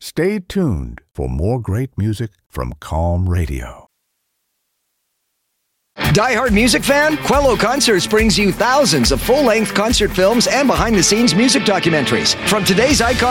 Stay tuned for more great music from Calm Radio. Die Hard music fan? Quello Concerts brings you thousands of full-length concert films and behind-the-scenes music documentaries. From today's icon